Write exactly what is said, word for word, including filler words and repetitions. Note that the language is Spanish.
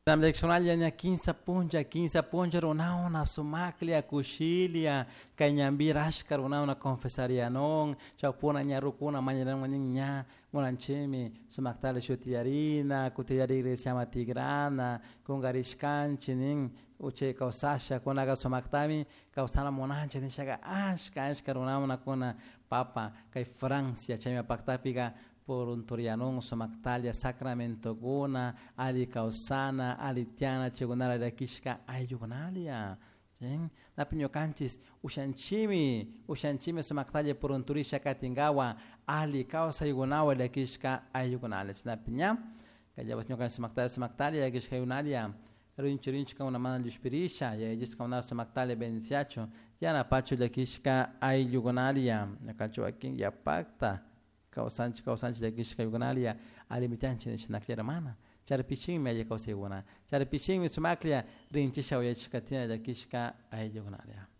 Leccionalia nya quince punja, quince punja una sumaklia, kushilia, kanyambi rashkar una confesaria non, chapuna nya rukuna mañana nya, monanchemi, sumaktale shutiarina, kutiari iglesia matigrana, kungarishkanchinin, uche kausasha, kunaga sumaktami, kausana monanche nishaga ashka ashkar una kuna papa, kai Francia, chemi paktapiga, por un torianón, somactalia, sacramento guna, ali causana, ali tiana, chegunala de kishka, ayugunalia. Na pinyo cantis, ushanchimi, ushanchimi somactalia por un turisha katingawa, ali causa yugunawa de kishka, ayugunalia. Na pinya, kaya was nyokan somactalia, somactalia, kishka yugunalia, rinchi rinchi ka una mana lispirisha, ya jiska una somactalia beniciacho, ya na pacho de kishka, ayugunalia, na kacho akin, ya pacta. Kausanchi kausanchi de kishka yugunalia alimitanchi nishnaklia mana char piching me ya kausa yuguna char piching mi sumaklia rinchi shawya chikatina de kishka ay yugunalia